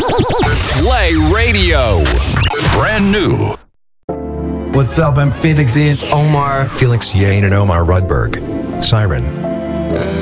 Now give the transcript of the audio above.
Play Radio. Brand new. What's up? I'm Felix. It's Omar. Felix Yane and Omar Rudberg. Siren.